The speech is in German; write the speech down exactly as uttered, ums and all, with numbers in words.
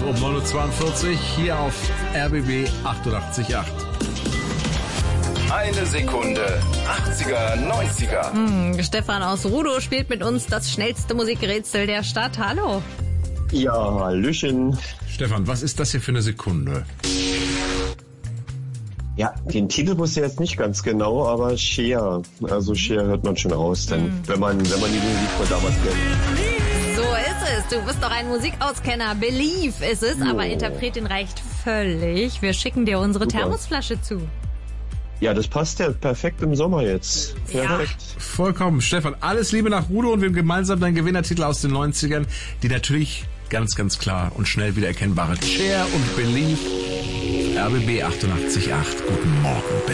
um neun Uhr zweiundvierzig hier auf R B B achtundachtzig Komma acht. Eine Sekunde. achtziger, neunziger. Hm, Stefan aus Rudow spielt mit uns das schnellste Musikrätsel der Stadt. Hallo. Ja, hallöchen. Stefan, was ist das hier für eine Sekunde? Ja, den Titel wusste ich jetzt nicht ganz genau, aber Cher. Also Cher hört man schon raus, denn mm. wenn man wenn man die Musik von damals kennt. So ist es. Du bist doch ein Musikauskenner. Believe ist es, oh. aber Interpretin reicht völlig. Wir schicken dir unsere Super. Thermosflasche zu. Ja, das passt ja perfekt im Sommer jetzt. Perfekt. Ja. Vollkommen. Stefan, alles Liebe nach Rudow und wir haben gemeinsam deinen Gewinnertitel aus den neunzigern, die natürlich ganz, ganz klar und schnell wieder erkennbare Cher und Believe. R B B achtundachtzig Komma acht. Guten Morgen, Berlin.